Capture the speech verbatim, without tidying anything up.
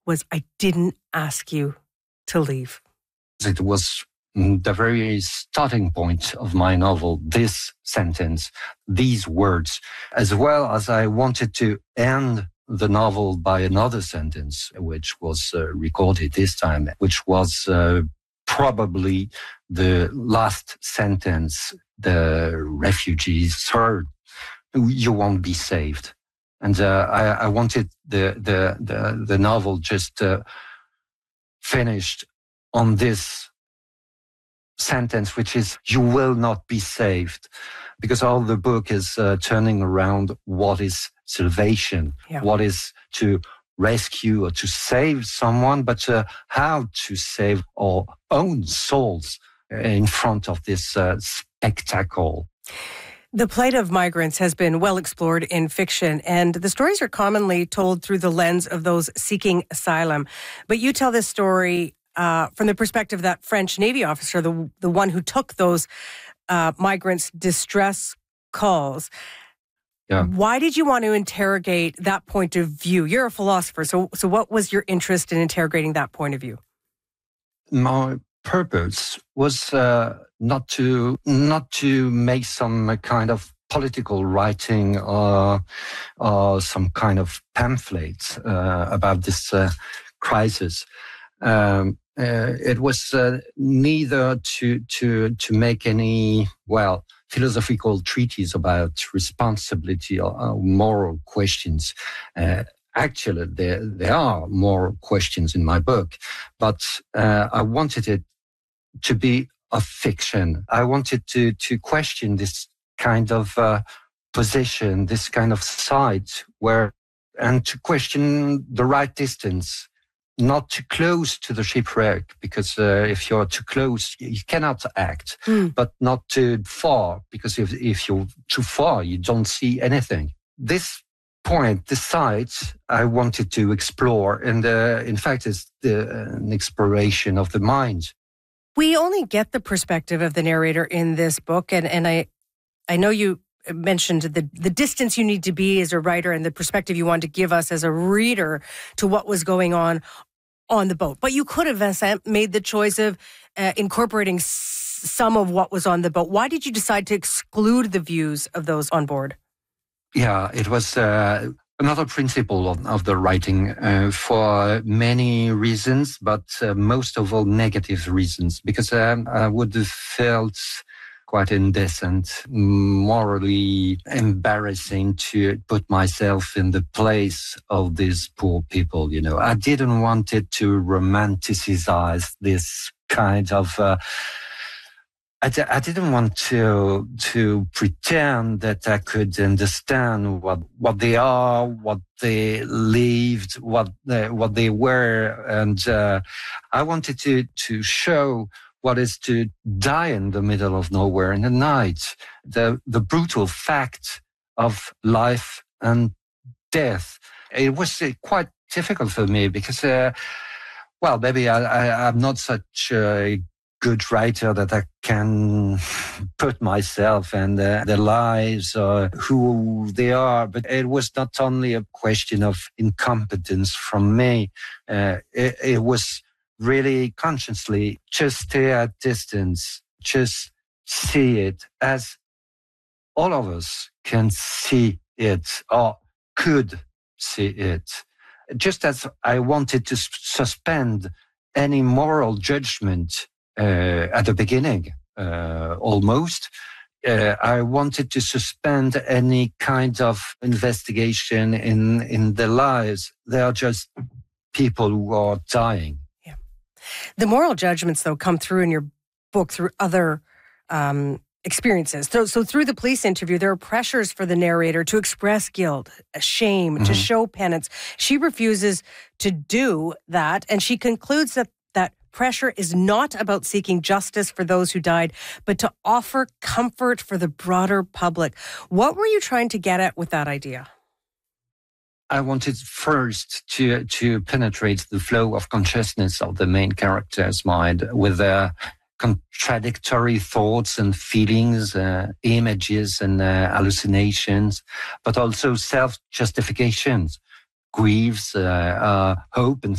was, "I didn't ask you to leave." It was the very starting point of my novel, this sentence, these words, as well as I wanted to end the novel by another sentence, which was uh, recorded this time, which was uh, probably the last sentence the refugees heard: "You won't be saved." And uh, I, I wanted the, the, the, the novel just uh, finished on this sentence, which is, "You will not be saved," because all the book is uh, turning around what is salvation, yeah. what is to rescue or to save someone, but uh, how to save our own souls in front of this uh, spectacle. The plight of migrants has been well explored in fiction, and the stories are commonly told through the lens of those seeking asylum. But you tell this story uh, from the perspective of that French Navy officer, the, the one who took those uh, migrants' distress calls. Yeah. Why did you want to interrogate that point of view? You're a philosopher, so so what was your interest in interrogating that point of view? My purpose was uh, not to not to make some kind of political writing or or some kind of pamphlet uh, about this uh, crisis. Um, uh, it was uh, neither to to to make any well philosophical treatise about responsibility or, or moral questions. Uh, actually, there there are moral questions in my book, but uh, I wanted it to be a fiction. I wanted to to question this kind of uh, position, this kind of side, where and to question the right distance. Not too close to the shipwreck, because uh, if you're too close, you cannot act, mm. but not too far, because if, if you're too far, you don't see anything. This point, this site, I wanted to explore, and uh, in fact, it's the, uh, an exploration of the mind. We only get the perspective of the narrator in this book, and, and I, I know you mentioned the, the distance you need to be as a writer and the perspective you want to give us as a reader to what was going on on the boat. But you could have, Vincent, made the choice of uh, incorporating s- some of what was on the boat. Why did you decide to exclude the views of those on board? Yeah, it was uh, another principle of, of the writing uh, for many reasons, but uh, most of all negative reasons, because um, I would have felt quite indecent, morally embarrassing to put myself in the place of these poor people. You know, I didn't want it to romanticize this kind of. Uh, I, d- I didn't want to to pretend that I could understand what what they are, what they lived, what they, what they were, and uh, I wanted to to show what is to die in the middle of nowhere in the night, the the brutal fact of life and death. It was uh, quite difficult for me because, uh, well, maybe I, I, I'm not such a good writer that I can put myself and uh, their lives or who they are. But it was not only a question of incompetence from me. Uh, it, it was really consciously just stay at distance, just see it as all of us can see it or could see it. Just as I wanted to suspend any moral judgment uh, at the beginning, uh, almost, uh, I wanted to suspend any kind of investigation in, in their lives. They are just people who are dying. The moral judgments, though, come through in your book through other um, experiences. So, so through the police interview, there are pressures for the narrator to express guilt, shame, mm-hmm. to show penance. She refuses to do that, and she concludes that that pressure is not about seeking justice for those who died, but to offer comfort for the broader public. What were you trying to get at with that idea? I wanted first to to penetrate the flow of consciousness of the main character's mind with their contradictory thoughts and feelings, uh, images and uh, hallucinations, but also self-justifications, griefs, uh, uh, hope and